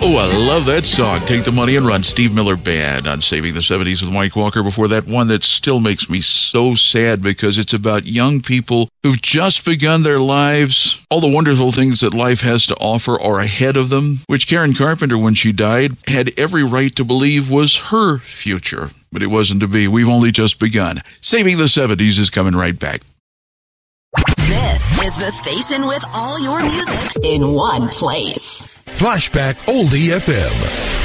Oh, I love that song. Take the Money and Run. Steve Miller Band on Saving the 70s with Mike Walker. Before that, one that still makes me so sad because it's about young people who've just begun their lives. All the wonderful things that life has to offer are ahead of them, which Karen Carpenter, when she died, had every right to believe was her future. But it wasn't to be. We've only just begun. Saving the 70s is coming right back. This is the station with all your music in one place. Flashback Oldie FM.